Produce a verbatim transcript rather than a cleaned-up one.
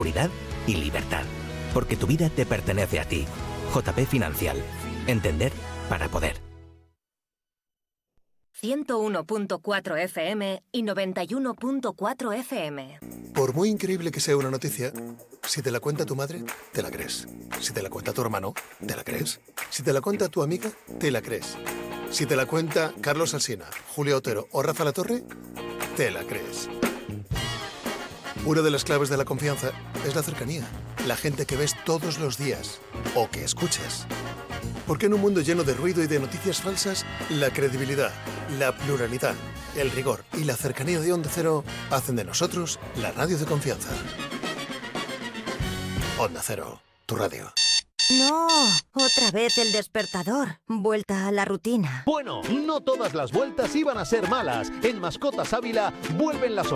seguridad y libertad. Porque tu vida te pertenece a ti. J P Financial. Entender para poder. ciento uno punto cuatro F M y noventa y uno punto cuatro F M. Por muy increíble que sea una noticia, si te la cuenta tu madre, te la crees. Si te la cuenta tu hermano, te la crees. Si te la cuenta tu amiga, te la crees. Si te la cuenta Carlos Alsina, Julio Otero o Rafa Latorre, te la crees. Una de las claves de la confianza es la cercanía. La gente que ves todos los días o que escuchas. Porque en un mundo lleno de ruido y de noticias falsas, la credibilidad, la pluralidad, el rigor y la cercanía de Onda Cero hacen de nosotros la radio de confianza. Onda Cero, tu radio. No, otra vez el despertador. Vuelta a la rutina. Bueno, no todas las vueltas iban a ser malas. En Mascotas Ávila vuelven las